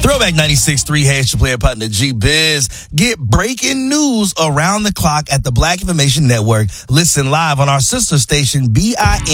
Throwback 96.3, hey, it's your player partner G-Biz. Get breaking news around the clock at the Black Information Network. Listen live on our sister station, BIN